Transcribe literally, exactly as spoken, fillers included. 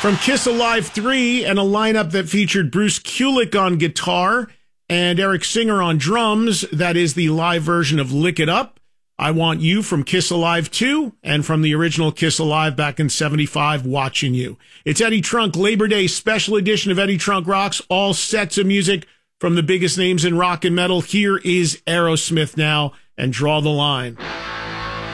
From Kiss Alive three and a lineup that featured Bruce Kulick on guitar and Eric Singer on drums, that is the live version of Lick It Up. I Want You from Kiss Alive two, and from the original Kiss Alive back in seventy-five, Watching You. It's Eddie Trunk Labor Day special edition of Eddie Trunk Rocks, all sets of music from the biggest names in rock and metal. Here is Aerosmith now, and Draw the Line.